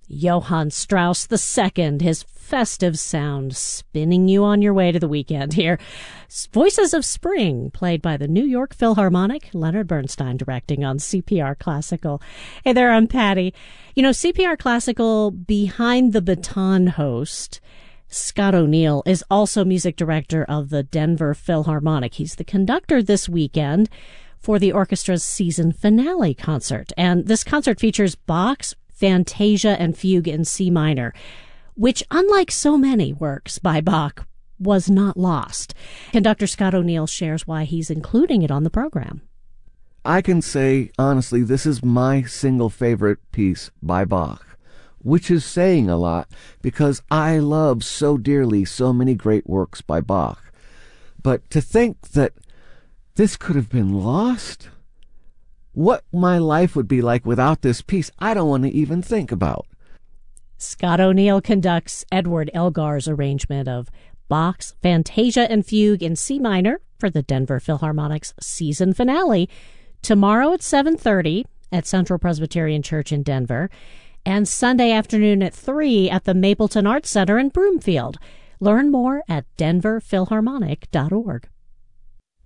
Johann Strauss II, his festive sound spinning you on your way to the weekend here. Voices of Spring, played by the New York Philharmonic, Leonard Bernstein directing on CPR Classical. Hey there, I'm Patty. You know, CPR Classical Behind the Baton host Scott O'Neill is also music director of the Denver Philharmonic. He's the conductor this weekend for the orchestra's season finale concert. And this concert features Bach's Fantasia and Fugue in C minor, which, unlike so many works by Bach, was not lost. Conductor Scott O'Neill shares why he's including it on the program. I can say, honestly, this is my single favorite piece by Bach, which is saying a lot because I love so dearly so many great works by Bach. But to think that this could have been lost, what my life would be like without this piece, I don't want to even think about. Scott O'Neill conducts Edward Elgar's arrangement of Bach's Fantasia and Fugue in C minor for the Denver Philharmonic's season finale tomorrow at 7:30 at Central Presbyterian Church in Denver, and Sunday afternoon at 3 at the Mapleton Arts Center in Broomfield. Learn more at denverphilharmonic.org.